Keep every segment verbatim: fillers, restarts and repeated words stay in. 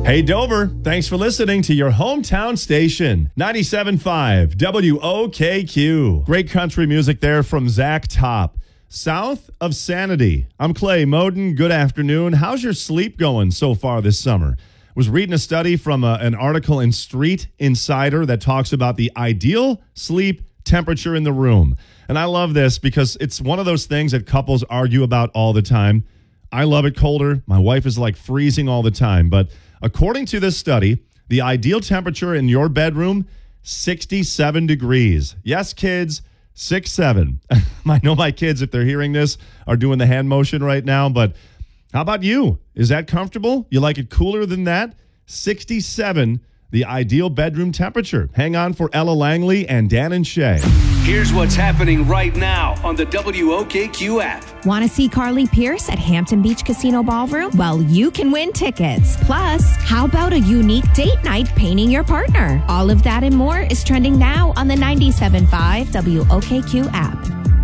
Hey, Dover, thanks for listening to your hometown station, ninety-seven point five W O K Q. Great country music there from Zach Top. South of Sanity. I'm Clay Moden. Good afternoon. How's your sleep going so far this summer? Was reading a study from a, an article in Street Insider that talks about the ideal sleep temperature in the room. And I love this because it's one of those things that couples argue about all the time. I love it colder. My wife is like freezing all the time. But according to this study, the ideal temperature in your bedroom, sixty-seven degrees. Yes, kids, six seven. I know my kids, if they're hearing this, are doing the hand motion right now. But how about you? Is that comfortable? You like it cooler than that? sixty-seven, the ideal bedroom temperature. Hang on for Ella Langley and Dan and Shay. Here's what's happening right now on the W O K Q app. Want to see Carly Pierce at Hampton Beach Casino Ballroom? Well, you can win tickets. Plus, how about a unique date night painting your partner? All of that and more is trending now on the ninety-seven point five W O K Q app.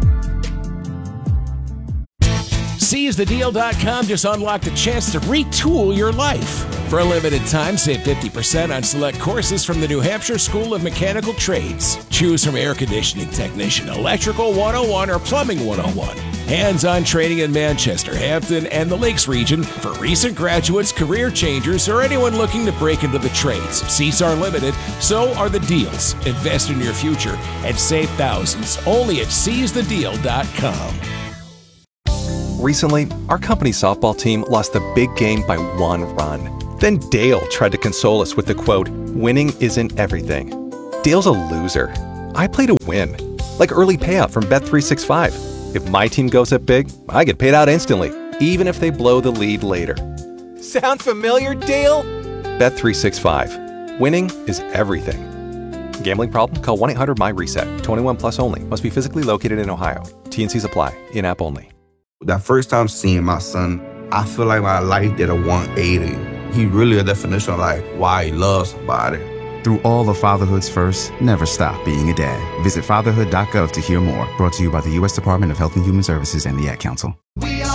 Seize the deal dot com just unlocked a chance to retool your life. For a limited time, save fifty percent on select courses from the New Hampshire School of Mechanical Trades. Choose from air conditioning technician, electrical one oh one, or plumbing one oh one. Hands-on training in Manchester, Hampton, and the Lakes region for recent graduates, career changers, or anyone looking to break into the trades. Seats are limited, so are the deals. Invest in your future and save thousands only at seize the deal dot com. Recently, our company's softball team lost the big game by one run. Then Dale tried to console us with the quote, "Winning isn't everything." Dale's a loser. I play to win. Like early payout from Bet three sixty-five. If my team goes up big, I get paid out instantly, even if they blow the lead later. Sound familiar, Dale? Bet three sixty-five. Winning is everything. Gambling problem? Call one eight hundred M Y reset. twenty-one plus only. Must be physically located in Ohio. T and Cs apply. In-app only. That first time seeing my son, I feel like my life did a one eighty. He really a definition of like why he loves somebody. Through all of fatherhood's first, never stop being a dad. Visit fatherhood dot gov to hear more. Brought to you by the U S Department of Health and Human Services and the Ad Council. We are